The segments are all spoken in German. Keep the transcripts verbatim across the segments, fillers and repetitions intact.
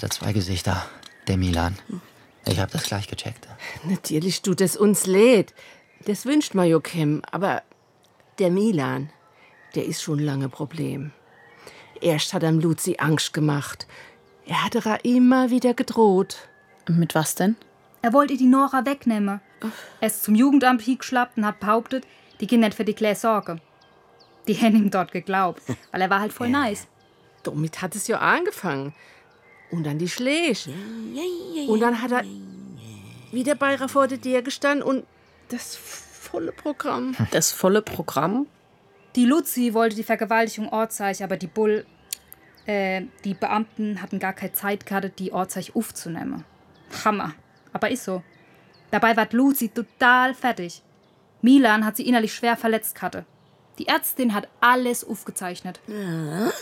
hatte zwei Gesichter. Der Milan. Ich habe das gleich gecheckt. Natürlich tut es uns leid. Das wünscht man Joachim. Aber der Milan, der ist schon lange Problem. Erst hat er Luzi Angst gemacht. Er hat ihr immer wieder gedroht. Mit was denn? Er wollte die Nora wegnehmen. Er ist zum Jugendamt hingeschlappt und hat behauptet, die gehen nicht für die Claire sorgen. Die haben ihm dort geglaubt, weil er war halt voll ja. nice. Damit hat es ja angefangen. Und dann die Schläge. Und dann hat er wieder bei ihr vor der Tür gestanden und das volle Programm. Das volle Programm? Die Luzi wollte die Vergewaltigung Ortzeich, aber die Bull, äh, die Beamten hatten gar keine Zeit gehabt, die Ortzeich aufzunehmen. Hammer. Aber ist so. Dabei war Luzi total fertig. Milan hat sie innerlich schwer verletzt gehabt. Die Ärztin hat alles aufgezeichnet. Ja.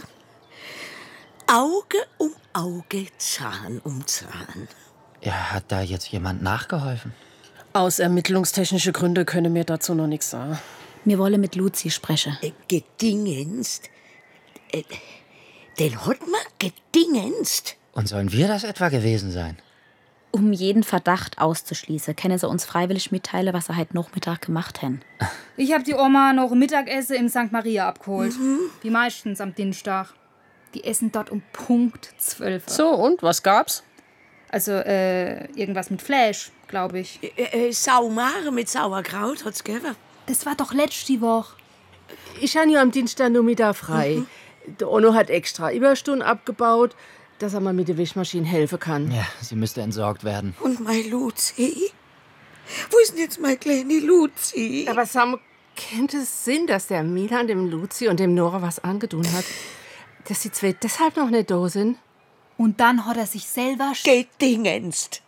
Auge um Auge, Zahn um Zahn. Ja, hat da jetzt jemand nachgeholfen? Aus ermittlungstechnischen Gründen können wir dazu noch nichts sagen. Wir wollen mit Luzi sprechen. Äh, gedingenst? Äh, den hat man gedingenst? Und sollen wir das etwa gewesen sein? Um jeden Verdacht auszuschließen, können sie uns freiwillig mitteilen, was sie heute Nachmittag gemacht haben. Ich habe die Oma noch Mittagessen im Sankt Maria abgeholt. Mhm. Wie meistens am Dienstag. Die essen dort um Punkt zwölf. So, und was gab's? Also, äh, irgendwas mit Fleisch, glaube ich. Äh, äh, Saumare mit Sauerkraut hat's gegeben. Das war doch letzte Woche. Ich habe ja am Dienstag nur Mittag frei. Mhm. Der Onno hat extra Überstunden abgebaut, dass er mal mit der Wischmaschine helfen kann. Ja, sie müsste entsorgt werden. Und mein Luzi? Wo ist denn jetzt mein kleine Luzi? Aber Sam, kennt es Sinn, dass der Milan dem Luzi und dem Nora was angetan hat? Dass die zwei deshalb noch nicht da sind? Und dann hat er sich selber... Gedingenst.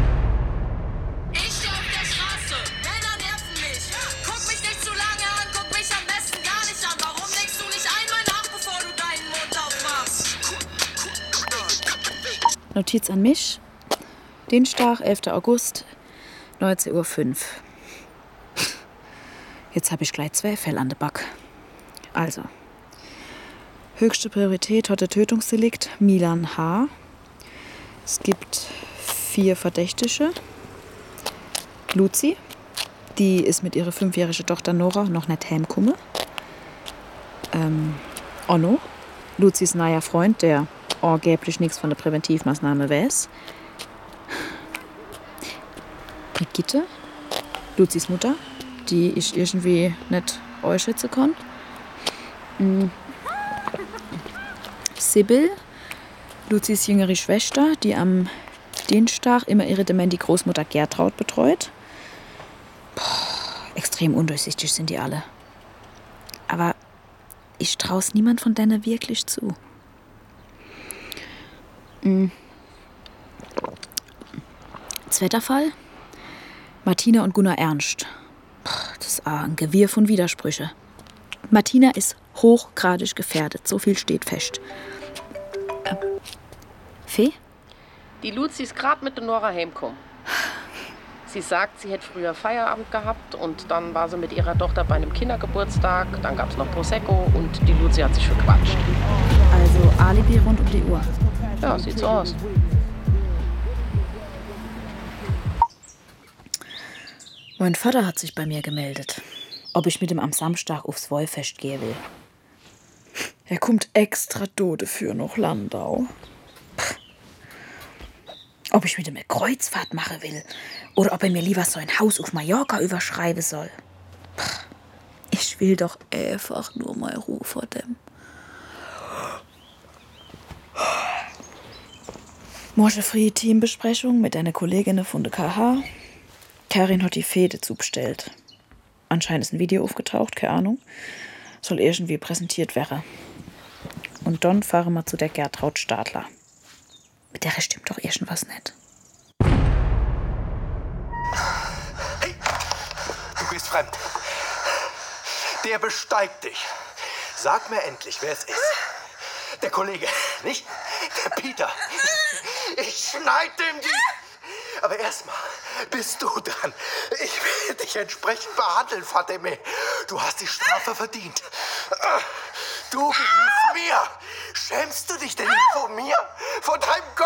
Ich stehe auf der Straße. Männer nerven mich. Guck mich nicht zu lange an, guck mich am besten gar nicht an. Warum legst du nicht einmal nach, bevor du deinen Mund aufmachst? Notiz an mich. Dienstag, elfter August, neunzehn Uhr fünf. Jetzt habe ich gleich zwei Fälle an der Back. Also... Höchste Priorität hat der Tötungsdelikt Milan H. Es gibt vier Verdächtige. Luzi, die ist mit ihrer fünfjährigen Tochter Nora noch nicht heimgekommen. Ähm, Onno, Luzis neuer Freund, der angeblich nichts von der Präventivmaßnahme weiß. Brigitte, Luzis Mutter, die ich irgendwie nicht einschätzen kann. Mhm. Sibyl, Luzis jüngere Schwester, die am Dienstag immer ihre demente Großmutter Gertraud betreut. Puh, extrem undurchsichtig sind die alle. Aber ich traue es niemand von denen wirklich zu. Mhm. Zweiter Fall. Martina und Gunnar Ernst. Puh, das ist ein Gewirr von Widersprüche. Martina ist hochgradig gefährdet, so viel steht fest. Ähm, Fee? Die Luzi ist gerade mit der Nora heimgekommen. Sie sagt, sie hätte früher Feierabend gehabt und dann war sie mit ihrer Tochter bei einem Kindergeburtstag. Dann gab es noch Prosecco und die Luzi hat sich verquatscht. Also Alibi rund um die Uhr. Ja, sieht so aus. Mein Vater hat sich bei mir gemeldet, ob ich mit ihm am Samstag aufs Wollfest gehen will. Er kommt extra Dode für nach Landau. Pff. Ob ich mit ihm eine Kreuzfahrt machen will oder ob er mir lieber so ein Haus auf Mallorca überschreiben soll. Pff. Ich will doch einfach nur mal Ruhe vor dem. Morgen früh Teambesprechung mit einer Kollegin von der K H. Karin hat die Fee dazu bestellt. Anscheinend ist ein Video aufgetaucht, keine Ahnung. Soll irgendwie präsentiert werden. Und dann fahren wir zu der Gertraud Stadler. Mit der stimmt doch irgendwas nicht. Hey, du bist fremd. Der besteigt dich. Sag mir endlich, wer es ist. Der Kollege, nicht? Der Peter. Ich schneide ihm die... Aber erstmal bist du dran. Ich will dich entsprechend behandeln, Fatime. Du hast die Strafe verdient. Du gehst mir. Schämst du dich denn nicht vor mir? Vor deinem Gott?